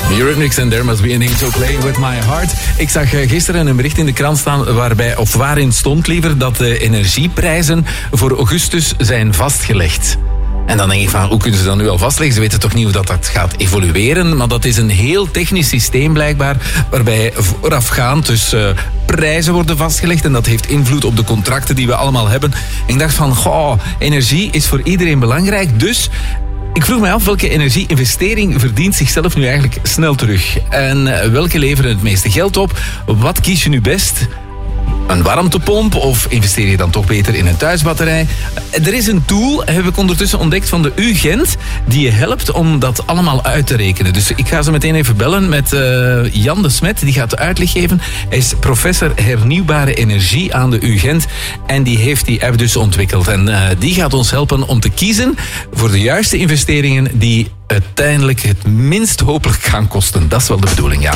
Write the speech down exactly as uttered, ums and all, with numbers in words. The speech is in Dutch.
Eurythmics and There Must Be an Angel Playing With My Heart. Ik zag gisteren een bericht in de krant staan waarbij, of waarin stond liever, dat de energieprijzen voor augustus zijn vastgelegd. En dan denk ik van, hoe kunnen ze dat nu al vastleggen? Ze weten toch niet hoe dat, dat gaat evolueren. Maar dat is een heel technisch systeem blijkbaar, waarbij voorafgaand dus uh, prijzen worden vastgelegd. En dat heeft invloed op de contracten die we allemaal hebben. En ik dacht van, goh, energie is voor iedereen belangrijk. Dus ik vroeg mij af, welke energieinvestering verdient zichzelf nu eigenlijk snel terug? En welke leveren het meeste geld op? Wat kies je nu best? Een warmtepomp of investeer je dan toch beter in een thuisbatterij? Er is een tool, heb ik ondertussen ontdekt, van de U Gent, die je helpt om dat allemaal uit te rekenen. Dus ik ga zo meteen even bellen met uh, Jan de Smet, die gaat de uitleg geven. Hij is professor hernieuwbare energie aan de U Gent en die heeft die app dus ontwikkeld. En uh, die gaat ons helpen om te kiezen voor de juiste investeringen die uiteindelijk het minst hopelijk gaan kosten. Dat is wel de bedoeling, ja.